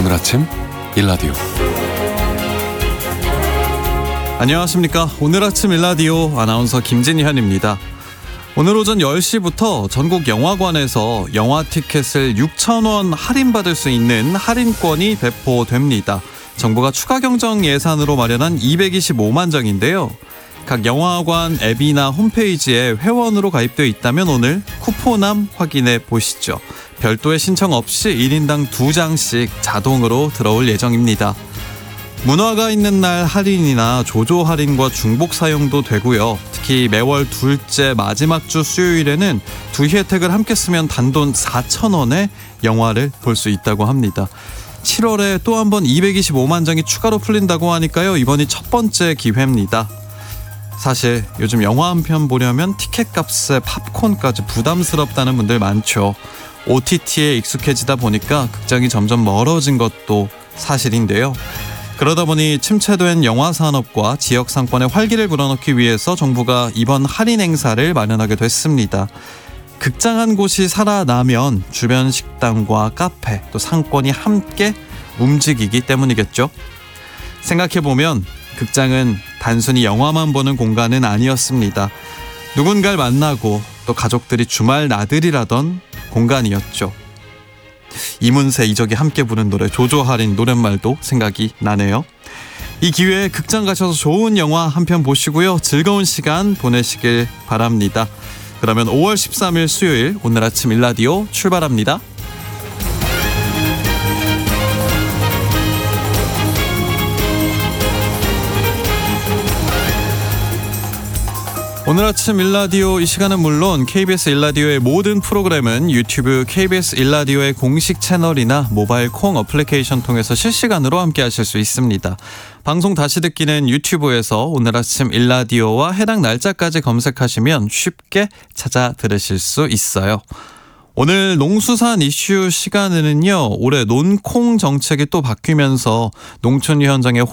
오늘 아침 일라디오. 안녕하십니까. 오늘 아침 일라디오 아나운서 김진현입니다. 오늘 오전 10시부터 전국 영화관에서 영화 티켓을 6,000원 할인받을 수 있는 할인권이 배포됩니다. 정부가 추가 경정 예산으로 마련한 225만 장인데요. 각 영화관 앱이나 홈페이지에 회원으로 가입되어 있다면 오늘 쿠폰함 확인해 보시죠. 별도의 신청 없이 1인당 2장씩 자동으로 들어올 예정입니다. 문화가 있는 날 할인이나 조조 할인과 중복 사용도 되고요. 특히 매월 둘째 마지막 주 수요일에는 두 혜택을 함께 쓰면 단돈 4,000원에 영화를 볼 수 있다고 합니다. 7월에 또 한 번 225만 장이 추가로 풀린다고 하니까요. 이번이 첫 번째 기회입니다. 사실 요즘 영화 한 편 보려면 티켓 값에 팝콘까지 부담스럽다는 분들 많죠. OTT에 익숙해지다 보니까 극장이 점점 멀어진 것도 사실인데요. 그러다 보니 침체된 영화 산업과 지역 상권의 활기를 불어넣기 위해서 정부가 이번 할인 행사를 마련하게 됐습니다. 극장 한 곳이 살아나면 주변 식당과 카페 또 상권이 함께 움직이기 때문이겠죠. 생각해보면 극장은 단순히 영화만 보는 공간은 아니었습니다. 누군가를 만나고 또 가족들이 주말 나들이라던 공간이었죠. 이문세 이적이 함께 부른 노래 조조 할인 노랫말도 생각이 나네요. 이 기회에 극장 가셔서 좋은 영화 한 편 보시고요. 즐거운 시간 보내시길 바랍니다. 그러면 5월 13일 수요일 오늘 아침 일라디오 출발합니다. 오늘 아침 일라디오 이 시간은 물론 KBS 일라디오의 모든 프로그램은 유튜브 KBS 일라디오의 공식 채널이나 모바일 콩 어플리케이션 통해서 실시간으로 함께 하실 수 있습니다. 방송 다시 듣기는 유튜브에서 오늘 아침 일라디오와 해당 날짜까지 검색하시면 쉽게 찾아 들으실 수 있어요. 오늘 농수산 이슈 시간에는요. 올해 논콩 정책이 또 바뀌면서 농촌 현장의